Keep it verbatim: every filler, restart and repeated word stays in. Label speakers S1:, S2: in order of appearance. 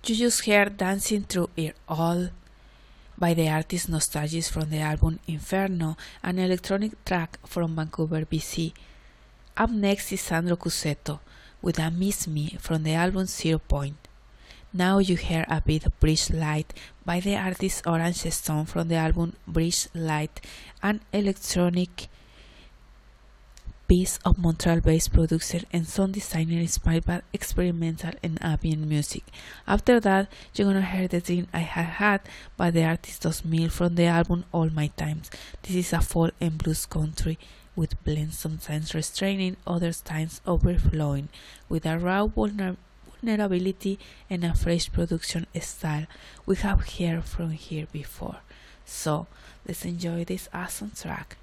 S1: You just heard Dancing Through It All by the artist Nostalgis from the album Inferno, an electronic track from Vancouver, B C. Up next is Sandro Cusetto with a Miss Me from the album Zero Point. Now you hear a bit of Bridge Light by the artist Orange Stone from the album Bridge Light, an electronic piece of Montreal-based producer and sound designer inspired by experimental and ambient music. After that, you're gonna hear The Dream I Had Had by the artist Dos Mil from the album All My Times. This is a folk and blues country with blends sometimes restraining, other times overflowing, with a raw vulner- vulnerability and a fresh production style we have heard from here before. So, let's enjoy this awesome track.